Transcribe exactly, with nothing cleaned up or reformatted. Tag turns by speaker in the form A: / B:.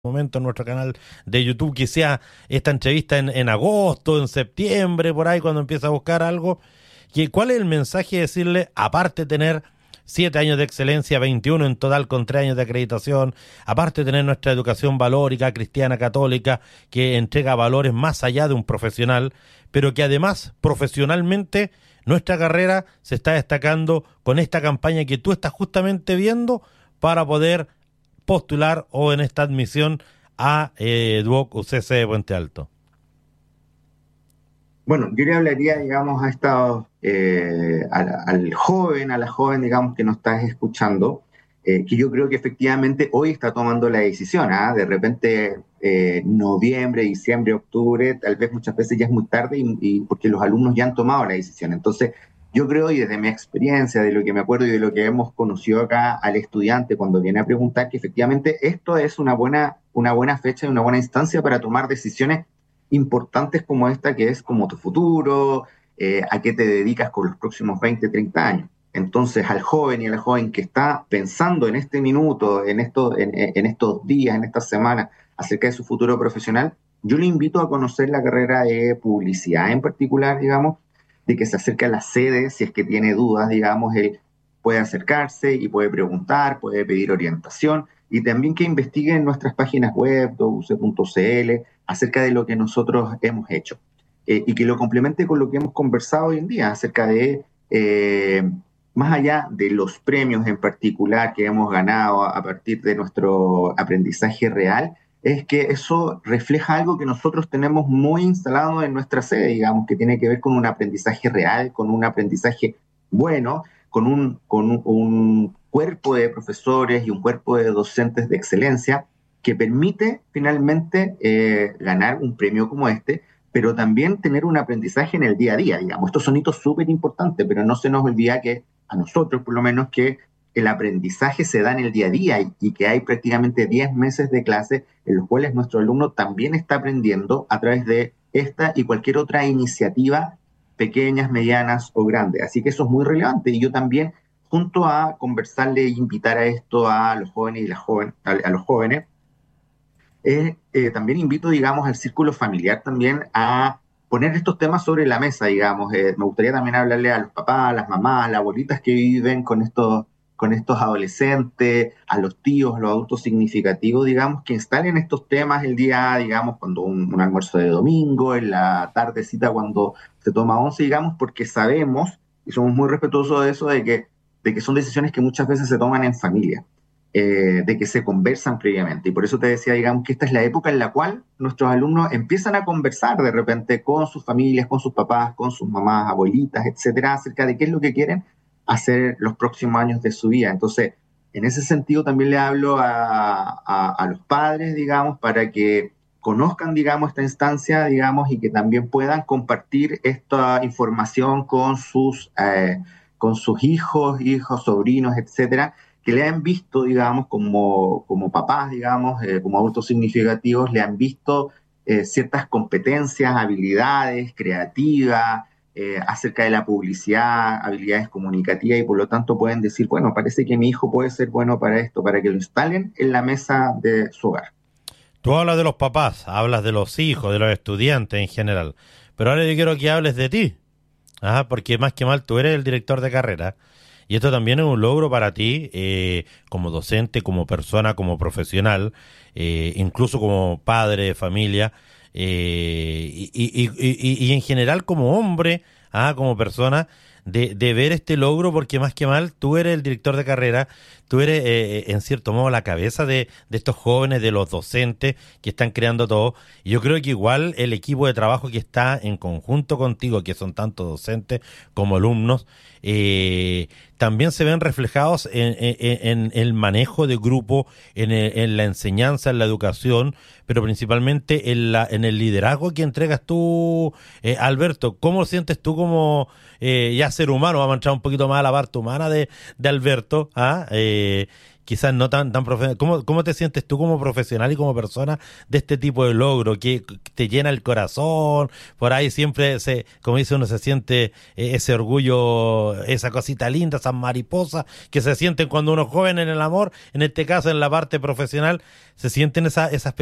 A: momento en nuestro canal de YouTube, que sea esta entrevista en, en agosto, en septiembre, por ahí, cuando empieza a buscar algo. Que, ¿cuál es el mensaje de decirle, aparte de tener siete años de excelencia, veintiuno en total con tres años de acreditación, aparte de tener nuestra educación valórica, cristiana, católica, que entrega valores más allá de un profesional, pero que además, profesionalmente, nuestra carrera se está destacando con esta campaña que tú estás justamente viendo para poder postular o en esta admisión a eh, Duoc U C C de Puente Alto?
B: Bueno, yo le hablaría, digamos, a esta, eh, al, al joven, a la joven, digamos, que nos estás escuchando, eh, que yo creo que efectivamente hoy está tomando la decisión, ¿ah? De repente, eh, noviembre, diciembre, octubre, tal vez muchas veces ya es muy tarde y, y porque los alumnos ya han tomado la decisión. Entonces, yo creo, y desde mi experiencia, de lo que me acuerdo y de lo que hemos conocido acá al estudiante cuando viene a preguntar, que efectivamente esto es una buena, una buena fecha y una buena instancia para tomar decisiones importantes como esta, que es como tu futuro, eh, a qué te dedicas con los próximos veinte, treinta años. Entonces, al joven y a la joven que está pensando en este minuto, en, esto, en, en estos días, en estas semanas, acerca de su futuro profesional, yo le invito a conocer la carrera de publicidad en particular, digamos, de que se acerque a la sede, si es que tiene dudas, digamos, él puede acercarse y puede preguntar, puede pedir orientación, y también que investigue en nuestras páginas web, w c punto c l, acerca de lo que nosotros hemos hecho. Eh, y que lo complemente con lo que hemos conversado hoy en día, acerca de, eh, más allá de los premios en particular que hemos ganado a partir de nuestro aprendizaje real, es que eso refleja algo que nosotros tenemos muy instalado en nuestra sede, digamos, que tiene que ver con un aprendizaje real, con un aprendizaje bueno, con un, con un, un cuerpo de profesores y un cuerpo de docentes de excelencia que permite finalmente eh, ganar un premio como este, pero también tener un aprendizaje en el día a día, digamos. Estos son hitos súper importantes, pero no se nos olvida que a nosotros, por lo menos, que el aprendizaje se da en el día a día y, y que hay prácticamente diez meses de clase en los cuales nuestro alumno también está aprendiendo a través de esta y cualquier otra iniciativa, pequeñas, medianas o grandes. Así que eso es muy relevante y yo también, junto a conversarle e invitar a esto a los jóvenes y las jóvenes, a, a los jóvenes, eh, eh, también invito, digamos, al círculo familiar también a poner estos temas sobre la mesa, digamos. Eh, me gustaría también hablarle a los papás, a las mamás, a las abuelitas que viven con estos, con estos adolescentes, a los tíos, a los adultos significativos, digamos, que instalen estos temas el día, digamos, cuando un, un almuerzo de domingo, en la tardecita cuando se toma once, digamos, porque sabemos, y somos muy respetuosos de eso, de que, de que son decisiones que muchas veces se toman en familia, eh, de que se conversan previamente. Y por eso te decía, digamos, que esta es la época en la cual nuestros alumnos empiezan a conversar de repente con sus familias, con sus papás, con sus mamás, abuelitas, etcétera, acerca de qué es lo que quieren hacer los próximos años de su vida. Entonces, en ese sentido también le hablo a, a, a los padres, digamos, para que conozcan, digamos, esta instancia, digamos, y que también puedan compartir esta información con sus, eh, con sus hijos, hijos, sobrinos, etcétera, que le han visto, digamos, como, como papás, digamos, eh, como adultos significativos, le han visto eh, ciertas competencias, habilidades creativas, eh, acerca de la publicidad, habilidades comunicativas, y por lo tanto pueden decir, bueno, parece que mi hijo puede ser bueno para esto, para que lo instalen en la mesa de su hogar.
A: Tú hablas de los papás, hablas de los hijos, de los estudiantes en general, pero ahora yo quiero que hables de ti. Ajá, porque más que mal tú eres el director de carrera y esto también es un logro para ti, eh, como docente, como persona, como profesional, eh, incluso como padre de familia, eh, y, y, y, y, y en general como hombre, ah, como persona, de, de ver este logro, porque más que mal tú eres el director de carrera, tú eres eh, en cierto modo la cabeza de, de estos jóvenes, de los docentes que están creando todo. Y yo creo que igual el equipo de trabajo que está en conjunto contigo, que son tanto docentes como alumnos, eh, también se ven reflejados en, en, en el manejo de grupo, en, el- en la enseñanza, en la educación, pero principalmente en, la, en el liderazgo que entregas tú, eh, Alberto. ¿Cómo sientes tú como eh, ya ser humano? Vamos a entrar un poquito más a la parte humana de, de Alberto, ¿ah? Eh, quizás no tan tan profesional. ¿Cómo, cómo te sientes tú como profesional y como persona de este tipo de logro que te llena el corazón? Por ahí siempre se, como dice uno, se siente eh, ese orgullo, esa cosita linda, esas mariposas que se sienten cuando uno es joven en el amor, en este caso en la parte profesional, se sienten esa, esas